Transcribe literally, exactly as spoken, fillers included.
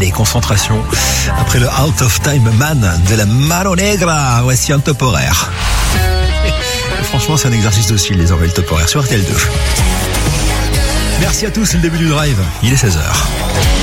Allez, concentration. Après le Out of Time Man de la Mano Negra, voici un top horaire. Et franchement, c'est un exercice docile, les oreilles, le top horaire sur R T L deux. Merci à tous, c'est le début du drive. Il est seize heures.